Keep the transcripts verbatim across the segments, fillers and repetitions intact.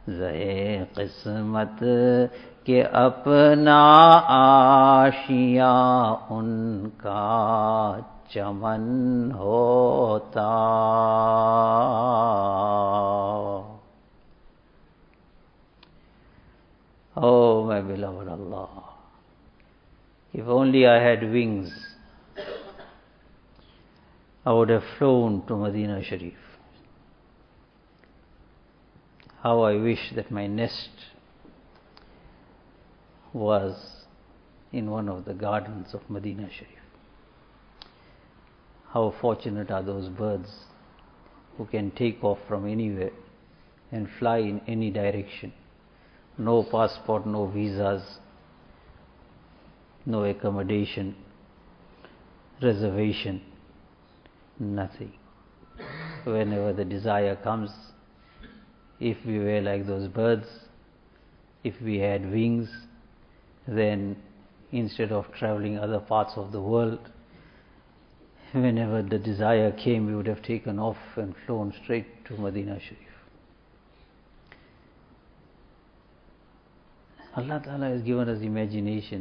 ज़हे क़िस्मत के अपना आशिया उनका चमन होता। Oh, my beloved Allah, if only I had wings, I would have flown to Medina Sharif. How I wish that my nest was in one of the gardens of Medina Sharif. How fortunate are those birds who can take off from anywhere and fly in any direction. No passport, no visas, no accommodation, reservation, nothing. Whenever the desire comes, if we were like those birds, if we had wings, then instead of traveling other parts of the world, whenever the desire came, we would have taken off and flown straight to Medina Sharif. Allah Ta'ala has given us imagination.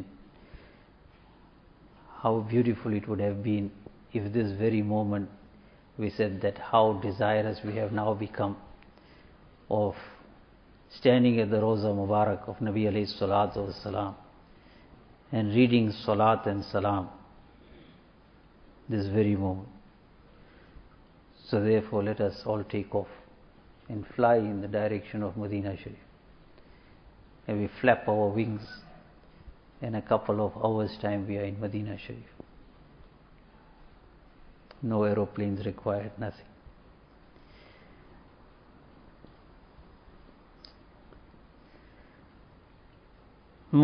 How beautiful it would have been if this very moment we said that how desirous we have now become of standing at the Roza Mubarak of Nabi alayhi salatu wassalam and reading Salat and Salam this very moment. So therefore let us all take off and fly in the direction of Medina Sharif. And we flap our wings, in a couple of hours time we are in Medina Sharif. No aeroplanes required, nothing.